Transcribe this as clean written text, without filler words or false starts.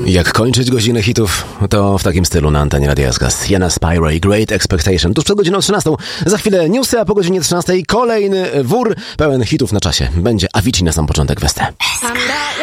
Jak kończyć godzinę hitów, to w takim stylu na antenie Radia SK. Jana Spyro i Great Expectation. Tuż przed godziną 13. Za chwilę newsy, a po godzinie 13 kolejny wór pełen hitów na czasie. Będzie Avicii na sam początek Westę.